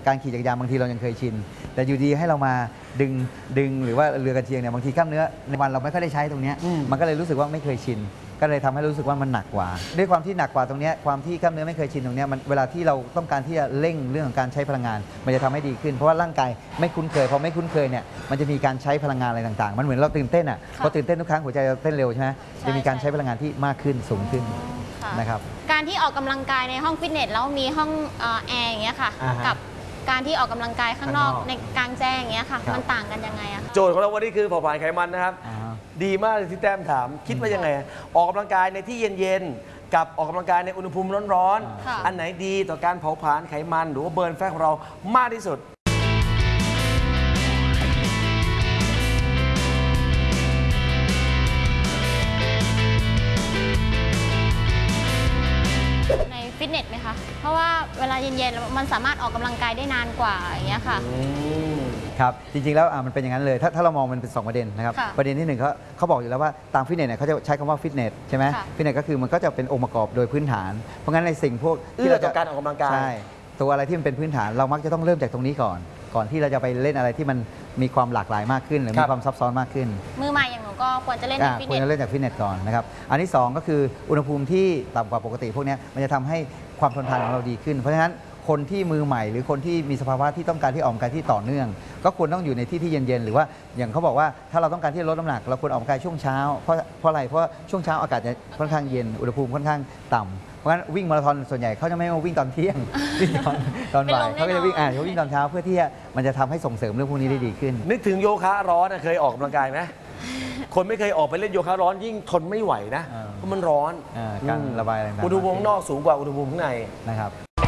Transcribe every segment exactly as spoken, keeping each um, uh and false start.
การขี่จักรยานบางทีเรายังเคยชินแต่อยู่ดีให้เรามาดึงดึงหรือว่าเรือกระเชียงเนี่ยบางทีกล้ามเนื้อในวันเราไม่ค่อยได้ใช้ตรงนี้มันก็เลยรู้สึกว่าไม่เคยชินก็เลยทำให้รู้สึกว่ามันหนักกว่าด้วยความที่หนักกว่าตรงนี้ความที่กล้ามเนื้อไม่เคยชินตรงนี้มันเวลาที่เราต้องการที่จะเร่งเรื่องของการใช้พลังงานมันจะทำให้ดีขึ้นเพราะว่าร่างกายไม่คุ้นเคยพอไม่คุ้นเคยเนี่ยมันจะมีการใช้พลังงานอะไรต่างๆมันเหมือนเราตื่นเต้นอ่ะพอตื่นเต้นทุกครั้งหัวใจเราเต้นเร็วใช่ไหมจะมีการใช้พลังงานที่มากขึ้นสูงขึ้นนะครับการที่ออกกำลังกายในห้องฟิตเนสแล้วมีห้องแอร์อย่างเงี้ยค่ะกับการที่ออกกำลังกายข้างนอกในกลางแจ้งอย่างเงี้ยค่ะมันต่างกันยังไงอะโจทย์ของเราวันนี้คือเผาผลาญไขมันนะครับดีมากเลยที่แต้มถามคิดว่ายังไงออกกำลังกายในที่เย็นๆกับออกกำลังกายในอุณหภูมิร้อนๆอันไหนดีต่อการเผาผลาญไขมันหรือว่าเบิร์นแฟตของเรามากที่สุดในฟิตเนสไหมคะเพราะว่าเวลาเย็นๆมันสามารถออกกำลังกายได้นานกว่าอย่างเงี้ยค่ะครับจริงๆแล้วมันเป็นอย่างนั้นเลยถ้าถ้าเรามองมันเป็นสองประเด็นนะครับประเด็นที่หนึ่งเขาเขาบอกอยู่แล้วว่าตามฟิตเนสเนี่ยเขาจะใช้คำว่าฟิตเนสใช่ไหมฟิตเนสก็คือมันก็จะเป็นองค์ประกอบโดยพื้นฐานเพราะงั้นในสิ่งพวกที่เราจะการออกกำลังกายใช่ตัวอะไรที่มันเป็นพื้นฐานเรามักจะต้องเริ่มจากตรงนี้ก่อนก่อนที่เราจะไปเล่นอะไรที่มันมีความหลากหลายมากขึ้นหรือมีความซับซ้อนมากขึ้นมือใหม่อย่างหนูก็ควรจะเล่นในฟิตเนสควรจะเล่นจากฟิตเนสก่อนนะครับอันที่สองก็คืออุณหภูมิที่ต่ำกว่าปกติพวกนี้มันจะทำให้ความทนทานของเราดีขึ้นเพราะฉะนั้นคนที่มือใหม่หรือคนที่มีสภาวะที่ต้องการที่ออกกำลังกายที่ต่อเนื่องก็ควรต้องอยู่ในที่ที่เย็นๆหรือว่าอย่างเขาบอกว่าถ้าเราต้องการที่จะลดน้ำหนักเราควรออกกำลังกายช่วงเช้าเพราะเพราะอะไรเพราะช่วงเช้าอากาศจะค่อนข้างเย็นอุณหภูมิค่อนข้างต่ำเพราะฉะนั้นวิ่งมาราธอนส่วนใหญ่เขาจะไม่มาวิ่งตอนเที่ยงวิ่งตอนตอนบ่ายเขาก็จะวิ่งอ่าเขาวิ่งตอนเช้าเพื่อที่มันจะทำให้ส่งเสริมเรื่องพวกนี้ได้ดีขึ้นนึกถึงโยคะร้อนเคยออกกำลังกายไหมคนไม่เคยออกไปเล่นโยคะร้อนยิ่งทนไม่ไหวนะเพราะมันร้อนการระบายอะไรต่างๆอุณหภูมิข้างนอกสูงกว่าอุณหภูมิข้างในนะครับ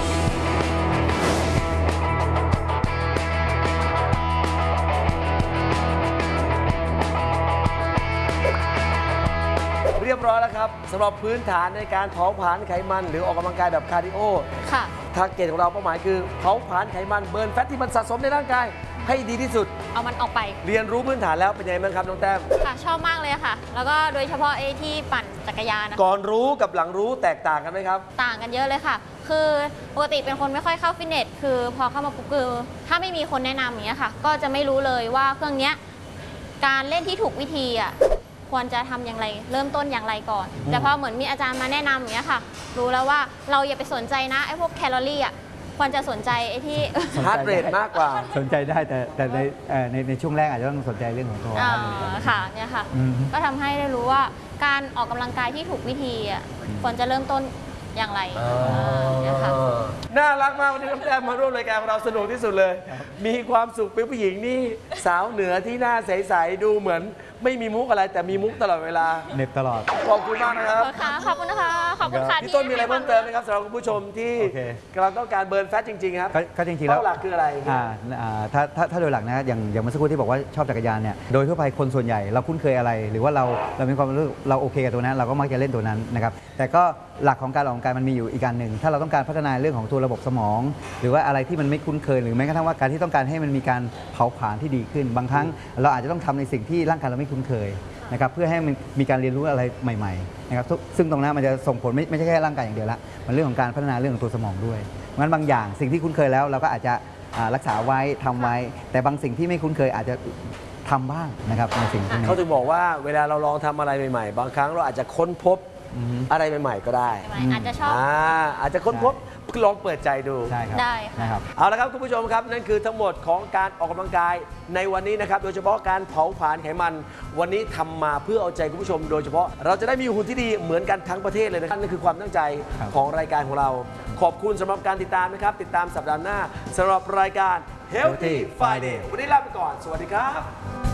เรียบร้อยแล้วครับสำหรับพื้นฐานในการเผาผลาญไขมันหรือออกกำลังกายแบบคาร์ดิโอค่ะทาร์เก็ตของเราเป้าหมายคือเผาผลาญไขมันเบิร์นแฟตที่มันสะสมในร่างกายให้ดีที่สุดเอามันออกไปเรียนรู้พื้นฐานแล้วเป็นยังไงบ้างครับน้องแต้มค่ะชอบมากเลยค่ะแล้วก็โดยเฉพาะไอ้ที่ปั่นจักรยานก่อนรู้กับหลังรู้แตกต่างกันไหมครับต่างกันเยอะเลยค่ะคือปกติเป็นคนไม่ค่อยเข้าฟิตเนสคือพอเข้ามาปุ๊บคือถ้าไม่มีคนแนะนำอย่างเงี้ยค่ะก็จะไม่รู้เลยว่าเครื่องเนี้ยการเล่นที่ถูกวิธีอ่ะควรจะทำอย่างไรเริ่มต้นอย่างไรก่อนแต่พอเหมือนมีอาจารย์มาแนะนำอย่างเงี้ยค่ะรู้แล้วว่าเราอย่าไปสนใจนะไอ้พวกแคลอรี่อ่ะควรจะสนใจไอ้ที่ฮาร์ทเรทมากกว่าสนใจได้แต่แต่ในในในช่วงแรกอาจจะต้องสนใจเรื่องของตัวค่ะเนี่ยค่ะก็ทำให้ได้รู้ว่าการออกกำลังกายที่ถูกวิธีอ่ะควรจะเริ่มต้นอย่างไรเนี่ยค่ะน่ารักมากวันนี้น้องแต้มมาร่วมรายการของเราสนุกที่สุดเลยมีความสุขเป็นผู้หญิงนี่สาวเหนือที่หน้าใสๆดูเหมือนไม่มีมุกอะไรแต่มีมุกตลอดเวลาเน็บตลอดขอบคุณมากนะครับขอบคุณนะคะขอบคุณค่ะพี่ต้นมีอะไรเพิ่มเติมไหมครับสำหรับคุณผู้ชมที่กำลังต้องการเบิร์นแฟตจริงๆครับก็จริงๆแล้วเป้าหลักคืออะไรถ้าถ้าถ้าโดยหลักนะอย่างอย่างเมื่อสักครู่ที่บอกว่าชอบจักรยานเนี่ยโดยทั่วไปคนส่วนใหญ่เราคุ้นเคยอะไรหรือว่าเราเรามีความรู้เราโอเคกับตัวนั้นเราก็มักจะเล่นตัวนั้นนะครับแต่ก็หลักของการออกกำลังกายมันมีอยู่อีกการหนึ่งถ้าเราต้องการพัฒนาเรื่องของตัวระบบสมองหรือว่าอะไรที่มันไม่คุ้นเคยหรือแม้กระทั่งว่าการที่ต้องการให้มันมีการเผาผลาญที่ดีขึ้นบางครั้งเราอาจจะต้องทำในสิ่งที่ร่างกายเราไม่คุ้นเคยนะครับเพื่อให้มันมีการเรียนรู้อะไรใหม่ๆนะครับซึ่งตรงนั้นมันจะส่งผลไม่ไม่ใช่แค่ร่างกายอย่างเดียวละมันเรื่องของการพัฒนาเรื่องของตัวสมองด้วยงั้นบางอย่างสิ่งที่คุ้นเคยแล้วเราก็อาจจะรักษาไว้ทำไว้แต่บางสิ่งที่ไม่คุ้นเคยอาจจะทำบ้างนะครับในสิ่งที่เขาถึงบอกว่าเวลาเราลองทำอะไรใหม่ๆบางครั้งเราอาจจะค้นพบอะไรใหม่ๆก็ได้อาจจะชอบอาจจะค้นพบลองเปิดใจดูใช่ครับได้ครับเอาละครับคุณผู้ชมครับนั่นคือทั้งหมดของการออกกำลังกายในวันนี้นะครับโดยเฉพาะการเผาผลาญไขมันวันนี้ทำมาเพื่อเอาใจคุณผู้ชมโดยเฉพาะเราจะได้มีหุ่นที่ดีเหมือนกันทั้งประเทศเลยนะครับนั่นคือความตั้งใจของรายการของเราขอบคุณสำหรับการติดตามนะครับติดตามสัปดาห์หน้าสำหรับรายการ Healthy Friday วันนี้ลาไปก่อนสวัสดีครับ